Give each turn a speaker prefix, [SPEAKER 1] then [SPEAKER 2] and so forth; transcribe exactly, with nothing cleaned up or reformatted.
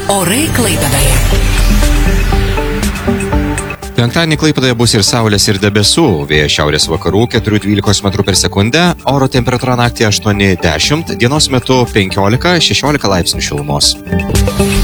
[SPEAKER 1] Orai Klaipėdoje.
[SPEAKER 2] Penktadienį Klaipėdoje bus ir saulės, ir debesų. Vėjas šiaurės vakarų keturi dvylika metrų per sekundę. Oro temperatūra naktį aštuoni dešimt, dienos metu penkiolika šešiolika laipsnių šilumos.